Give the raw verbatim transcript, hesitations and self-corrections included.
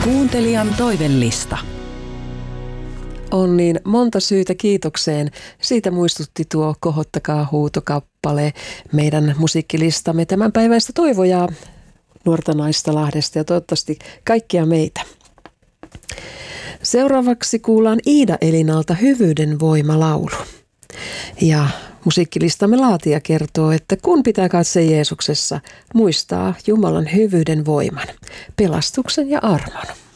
Kuuntelijan toivellista. On niin monta syytä kiitokseen. Siitä muistutti tuo Kohottakaa huutokappale meidän musiikkilistamme tämänpäiväistä toivojaa nuorta naista Lahdesta ja toivottavasti kaikkia meitä. Seuraavaksi kuullaan Iida Elinalta Hyvyyden voima -laulu. Ja musiikkilistamme laatija kertoo, että kun pitää katse Jeesuksessa, muistaa Jumalan hyvyyden voiman, pelastuksen ja armon.